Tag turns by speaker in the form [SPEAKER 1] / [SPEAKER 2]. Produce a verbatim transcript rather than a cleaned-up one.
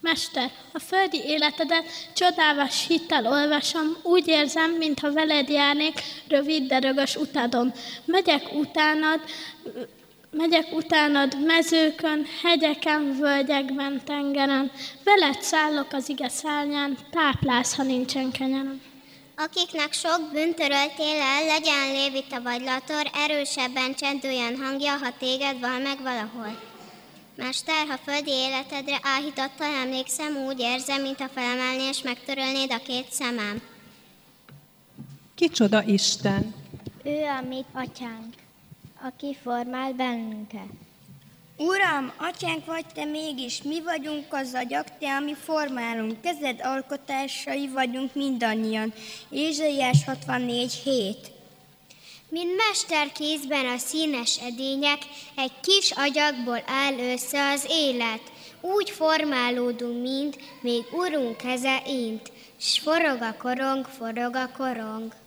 [SPEAKER 1] Mester, a földi életedet csodálvas hittel olvasom, úgy érzem, mintha veled járnék, rövid, de rögös utadon. Megyek utánad, megyek utánad mezőkön, hegyeken, völgyekben, tengeren. Veled szállok az ige szárnyán, táplálsz, ha nincsen kenyerem.
[SPEAKER 2] Akiknek sok bűnt töröltél el, legyen lévita vagy lator, erősebben csendüljen hangja, ha téged van meg valahol. Mester, ha földi életedre áhítattal emlékszem, úgy érzem, mintha felemelnél és megtörölnéd a két szemem.
[SPEAKER 3] Kicsoda Isten?
[SPEAKER 4] Ő a mi atyánk, aki formál bennünket.
[SPEAKER 5] Uram, atyánk vagy te mégis, mi vagyunk az agyak, te, ami formálunk, kezed alkotásai vagyunk mindannyian. Ézsaiás hatvannégy hét.
[SPEAKER 2] Mint mesterkézben a színes edények, egy kis agyagból áll össze az élet. Úgy formálódunk mind, még Urunk keze int, s forog a korong, forog a korong.